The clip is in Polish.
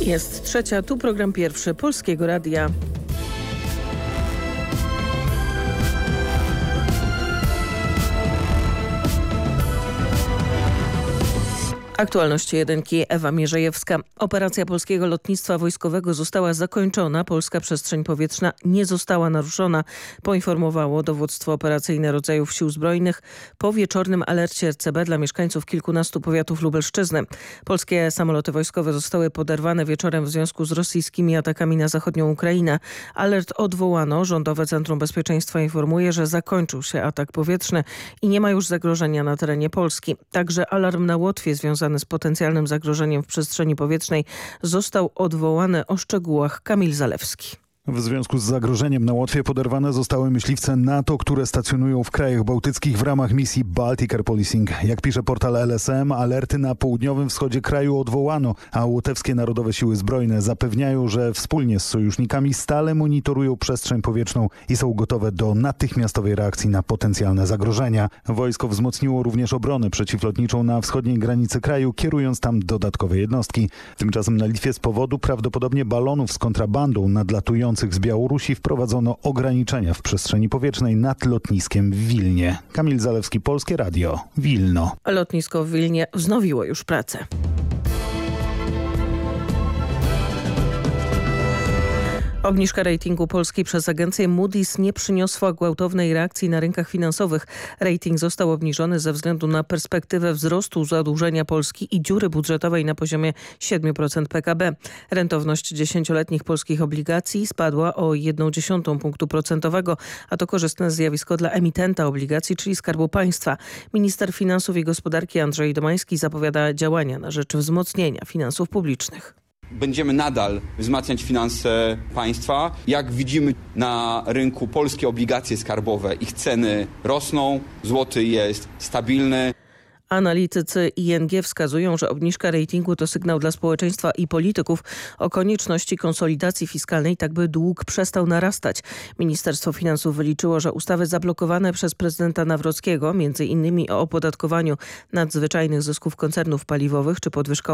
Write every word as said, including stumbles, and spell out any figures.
Jest trzecia, tu program pierwszy Polskiego Radia. Aktualności jedynki, Ewa Mierzejewska. Operacja polskiego lotnictwa wojskowego została zakończona. Polska przestrzeń powietrzna nie została naruszona, poinformowało dowództwo operacyjne rodzajów Sił Zbrojnych po wieczornym alercie R C B dla mieszkańców kilkunastu powiatów Lubelszczyzny. Polskie samoloty wojskowe zostały poderwane wieczorem w związku z rosyjskimi atakami na zachodnią Ukrainę. Alert odwołano. Rządowe Centrum Bezpieczeństwa informuje, że zakończył się atak powietrzny i nie ma już zagrożenia na terenie Polski. Także alarm na Łotwie związany z potencjalnym zagrożeniem w przestrzeni powietrznej został odwołany. O szczegółach Kamil Zalewski. W związku z zagrożeniem na Łotwie poderwane zostały myśliwce NATO, które stacjonują w krajach bałtyckich w ramach misji Baltic Air Policing. Jak pisze portal L S M, alerty na południowym wschodzie kraju odwołano, a łotewskie Narodowe Siły Zbrojne zapewniają, że wspólnie z sojusznikami stale monitorują przestrzeń powietrzną i są gotowe do natychmiastowej reakcji na potencjalne zagrożenia. Wojsko wzmocniło również obronę przeciwlotniczą na wschodniej granicy kraju, kierując tam dodatkowe jednostki. Tymczasem na Litwie z powodu prawdopodobnie balonów z kontrabandą nadlatujących z Białorusi wprowadzono ograniczenia w przestrzeni powietrznej nad lotniskiem w Wilnie. Kamil Zalewski, Polskie Radio, Wilno. Lotnisko w Wilnie wznowiło już pracę. Obniżka ratingu Polski przez agencję Moody's nie przyniosła gwałtownej reakcji na rynkach finansowych. Rating został obniżony ze względu na perspektywę wzrostu zadłużenia Polski i dziury budżetowej na poziomie siedem procent P K B. Rentowność dziesięcioletnich polskich obligacji spadła o jedną dziesiątą punktu procentowego, a to korzystne zjawisko dla emitenta obligacji, czyli Skarbu Państwa. Minister Finansów i Gospodarki Andrzej Domański zapowiada działania na rzecz wzmocnienia finansów publicznych. Będziemy nadal wzmacniać finanse państwa. Jak widzimy na rynku, polskie obligacje skarbowe, ich ceny rosną, złoty jest stabilny. Analitycy I N G wskazują, że obniżka ratingu to sygnał dla społeczeństwa i polityków o konieczności konsolidacji fiskalnej, tak by dług przestał narastać. Ministerstwo Finansów wyliczyło, że ustawy zablokowane przez prezydenta Nawrockiego, między innymi o opodatkowaniu nadzwyczajnych zysków koncernów paliwowych czy podwyżka